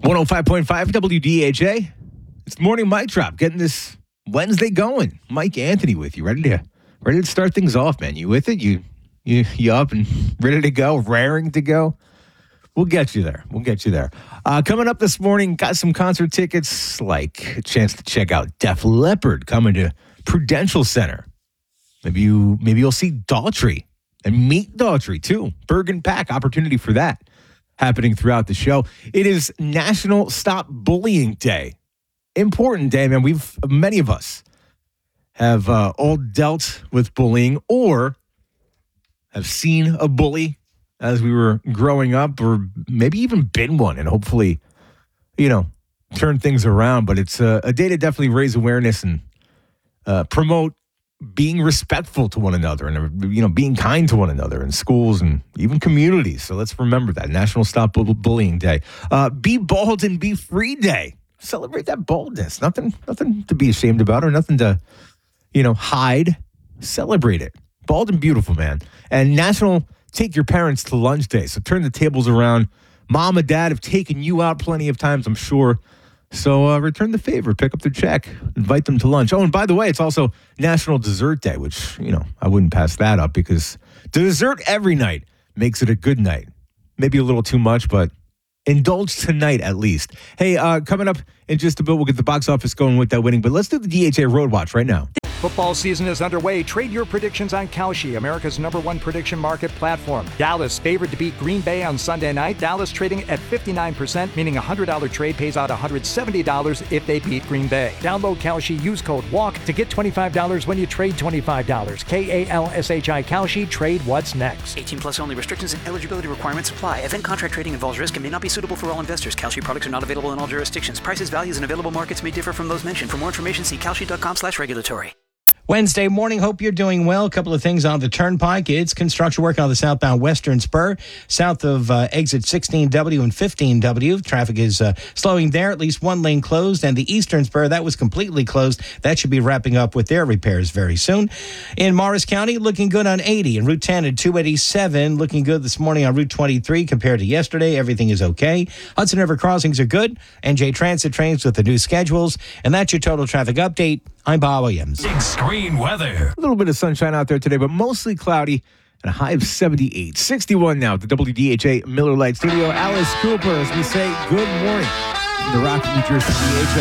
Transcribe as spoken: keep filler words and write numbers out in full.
one oh five point five W D H A. It's the morning mic drop, getting this Wednesday going. Mike Anthony with you, ready to ready to start things off, man. You with it? You you you up and ready to go, raring to go? We'll get you there. We'll get you there. Uh, coming up this morning, got some concert tickets, like a chance to check out Def Leppard coming to Prudential Center. Maybe you maybe you'll see Daughtry and meet Daughtry too. Bergen Pack, opportunity for that happening throughout the show. It is National Stop Bullying Day. Important day, man. We've many of us have uh, all dealt with bullying or have seen a bully as we were growing up, or maybe even been one, and hopefully, you know, turn things around. But it's a, a day to definitely raise awareness and uh, promote being respectful to one another and, you know, being kind to one another in schools and even communities. So let's remember that. National Stop Bullying Day. Uh, be Bald and Be Free Day. Celebrate that baldness. Nothing, nothing to be ashamed about or nothing to, you know, hide. Celebrate it. Bald and beautiful, man. And National Take Your Parents to Lunch Day. So turn the tables around. Mom and Dad have taken you out plenty of times, I'm sure. So uh, return the favor, pick up their check, invite them to lunch. Oh, and by the way, it's also National Dessert Day, which, you know, I wouldn't pass that up because dessert every night makes it a good night. Maybe a little too much, but indulge tonight at least. Hey, uh, coming up in just a bit, we'll get the box office going with that winning, but let's do the D H A Road Watch right now. Football season is underway. Trade your predictions on Kalshi, America's number one prediction market platform. Dallas favored to beat Green Bay on Sunday night. Dallas trading at fifty-nine percent, meaning a one hundred dollars trade pays out one hundred seventy dollars if they beat Green Bay. Download Kalshi, use code WALK to get twenty-five dollars when you trade twenty-five dollars. K A L S H I Kalshi, trade what's next. eighteen plus only. Restrictions and eligibility requirements apply. Event contract trading involves risk and may not be suitable for all investors. Kalshi products are not available in all jurisdictions. Prices, values, and available markets may differ from those mentioned. For more information, see kalshi.com slash regulatory. Wednesday morning, hope you're doing well. A couple of things on the turnpike. It's construction work on the southbound Western Spur, south of uh, exit sixteen W and fifteen W. Traffic is uh, slowing there, at least one lane closed. And the Eastern Spur, that was completely closed. That should be wrapping up with their repairs very soon. In Morris County, looking good on eighty. And Route ten and two eighty-seven, looking good this morning on Route twenty-three compared to yesterday. Everything is okay. Hudson River crossings are good. N J Transit trains with the new schedules. And that's your total traffic update. I'm Bob Williams. Big screen weather. A little bit of sunshine out there today, but mostly cloudy and a high of seventy-eight. sixty-one now at the W D H A Miller Lite Studio. Alice Cooper, as we say, good morning from the Rocky, New Jersey D H A.